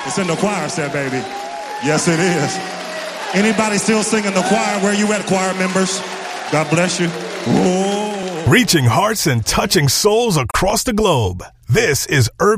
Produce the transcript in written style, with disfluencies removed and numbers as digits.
It's in the choir set, baby. Yes, it is. Anybody still singing the choir? Where you at, choir members? God bless you. Whoa. Reaching hearts and touching souls across the globe. This is Urban